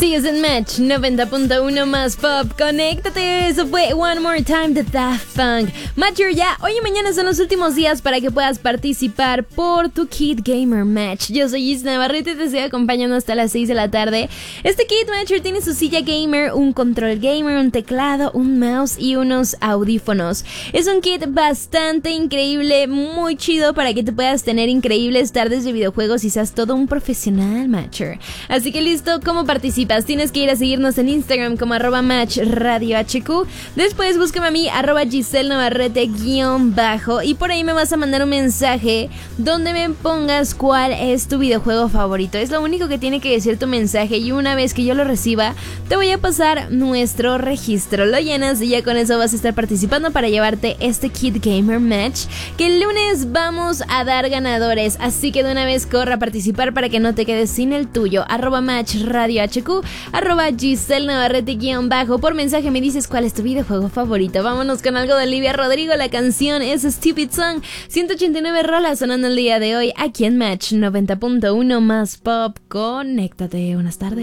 Sigues en Match 90.1 más pop. Conéctate. Eso fue One More Time de Daft Punk. Matcher ya. Hoy y mañana son los últimos días para que puedas participar por tu Kit Gamer Match. Yo soy Is Navarrete y te estoy acompañando hasta las 6 de la tarde. Este Kit Matcher tiene su silla gamer, un control gamer, un teclado, un mouse y unos audífonos. Es un kit bastante increíble, muy chido para que te puedas tener increíbles tardes de videojuegos y seas todo un profesional Matcher. Así que listo, ¿cómo participas? Tienes que ir a seguirnos en Instagram como @matchradiohq. Después búscame a mí @GiselleNavarrete_ y por ahí me vas a mandar un mensaje donde me pongas cuál es tu videojuego favorito. Es lo único que tiene que decir tu mensaje y una vez que yo lo reciba te voy a pasar nuestro registro. Lo llenas y ya con eso vas a estar participando para llevarte este Kit Gamer Match que el lunes vamos a dar ganadores. Así que de una vez corre a participar para que no te quedes sin el tuyo. @matchradiohq, @GiselleNavarrete_ por mensaje me dices cuál es tu videojuego favorito. Vámonos con algo de Olivia Rodrigo. La canción es Stupid Song. 189 rolas sonando el día de hoy aquí en Match 90.1 más pop. Conéctate. Buenas tardes.